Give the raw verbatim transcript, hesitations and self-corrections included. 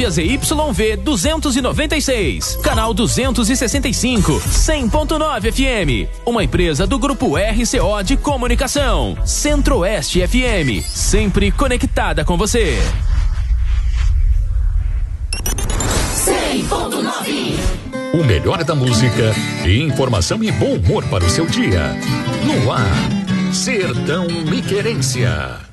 rodovia Z Y V duzentos e noventa e seis, canal duzentos e sessenta e cinco, cem ponto nove F M. Uma empresa do grupo R C O de Comunicação. Centro-Oeste F M, sempre conectada com você. cem ponto nove. O melhor da música, informação e bom humor para o seu dia. No ar, Sertão Miquerência.